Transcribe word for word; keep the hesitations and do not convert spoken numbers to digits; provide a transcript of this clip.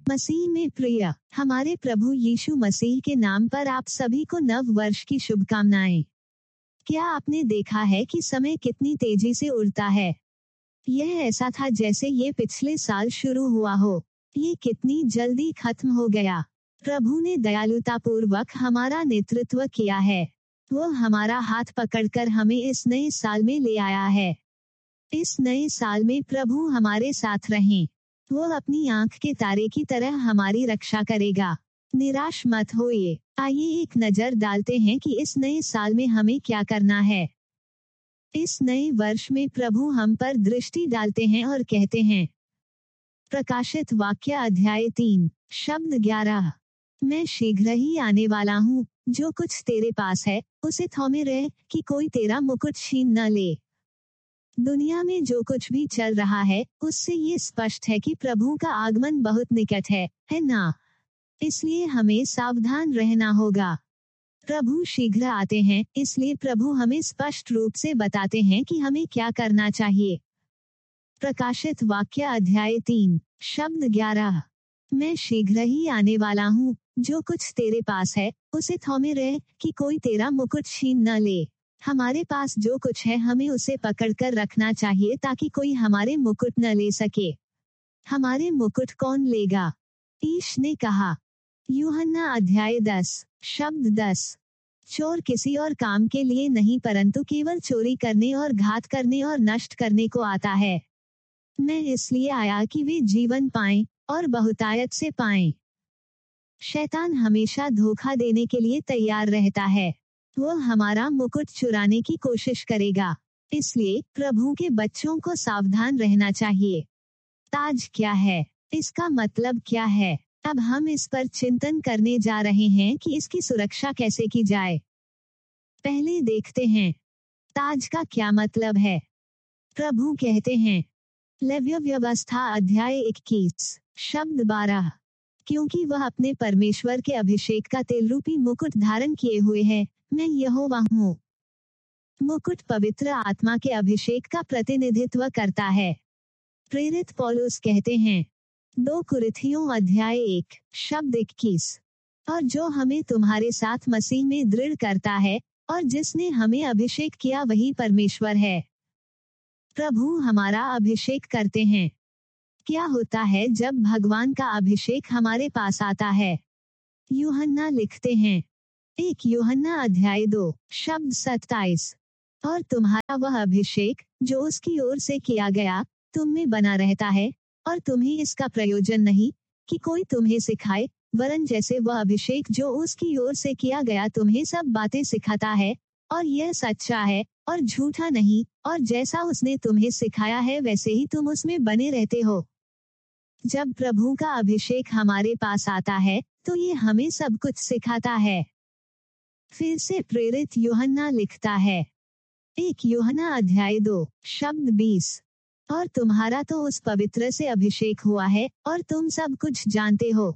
मसीह में प्रिय, हमारे प्रभु यीशु मसीह के नाम पर आप सभी को नव वर्ष की शुभकामनाएं। क्या आपने देखा है कि समय कितनी तेजी से उड़ता है? यह ऐसा था जैसे ये पिछले साल शुरू हुआ हो। ये कितनी जल्दी खत्म हो गया। प्रभु ने दयालुतापूर्वक हमारा नेतृत्व किया है। वो हमारा हाथ पकड़कर हमें इस नए साल में ले आया है। इस नए साल में प्रभु हमारे साथ रहें। वो अपनी आंख के तारे की तरह हमारी रक्षा करेगा। निराश मत होइए। आइए एक नजर डालते हैं कि इस नए साल में हमें क्या करना है। इस नए वर्ष में प्रभु हम पर दृष्टि डालते हैं और कहते हैं। प्रकाशित वाक्य अध्याय तीन शब्द ग्यारह। मैं शीघ्र ही आने वाला हूँ। जो कुछ तेरे पास है उसे थामे रह कि कोई तेरा मुकुट छीन न ले। दुनिया में जो कुछ भी चल रहा है उससे ये स्पष्ट है कि प्रभु का आगमन बहुत निकट है, है ना? इसलिए हमें सावधान रहना होगा। प्रभु शीघ्र आते हैं, इसलिए प्रभु हमें स्पष्ट रूप से बताते हैं कि हमें क्या करना चाहिए। प्रकाशित वाक्य अध्याय तीन शब्द ग्यारह। मैं शीघ्र ही आने वाला हूँ। जो कुछ तेरे पास है उसे थामे रह कि कोई तेरा मुकुट छीन न ले। हमारे पास जो कुछ है हमें उसे पकड़कर रखना चाहिए ताकि कोई हमारे मुकुट न ले सके। हमारे मुकुट कौन लेगा? ईश ने कहा। यूहन्ना अध्याय दस शब्द दस। चोर किसी और काम के लिए नहीं परंतु केवल चोरी करने और घात करने और नष्ट करने को आता है। मैं इसलिए आया कि वे जीवन पाएं और बहुतायत से पाएं। शैतान हमेशा धोखा देने के लिए तैयार रहता है। वो हमारा मुकुट चुराने की कोशिश करेगा। इसलिए प्रभु के बच्चों को सावधान रहना चाहिए। ताज क्या है? इसका मतलब क्या है? अब हम इस पर चिंतन करने जा रहे हैं कि इसकी सुरक्षा कैसे की जाए। पहले देखते हैं ताज का क्या मतलब है। प्रभु कहते हैं लेव्य व्यवस्था अध्याय इक्कीस शब्द बारह। क्योंकि वह अपने परमेश्वर के अभिषेक का तेल रूपी मुकुट धारण किए हुए है, मैं यहोवा हूँ। मुकुट पवित्र आत्मा के अभिषेक का प्रतिनिधित्व करता है। प्रेरित पौलुस कहते हैं दो कुरिन्थियों अध्याय एक शब्द इक्कीस। और जो हमें तुम्हारे साथ मसीह में दृढ़ करता है और जिसने हमें अभिषेक किया वही परमेश्वर है। प्रभु हमारा अभिषेक करते हैं। क्या होता है जब भगवान का अभिषेक हमारे पास आता है? यूहन्ना लिखते हैं एक यूहन्ना अध्याय दो शब्द सत्ताईस। और तुम्हारा वह अभिषेक जो उसकी ओर से किया गया तुम में बना रहता है, और तुम्हें इसका प्रयोजन नहीं कि कोई तुम्हें सिखाए, वरन जैसे वह अभिषेक जो उसकी ओर से किया गया तुम्हें सब बातें सिखाता है, और यह सच्चा है और झूठा नहीं, और जैसा उसने तुम्हें सिखाया है वैसे ही तुम उसमें बने रहते हो। जब प्रभु का अभिषेक हमारे पास आता है तो ये हमें सब कुछ सिखाता है। फिर से प्रेरित यूहन्ना लिखता है एक यूहन्ना अध्याय दो शब्द बीस। और तुम्हारा तो उस पवित्र से अभिषेक हुआ है और तुम सब कुछ जानते हो।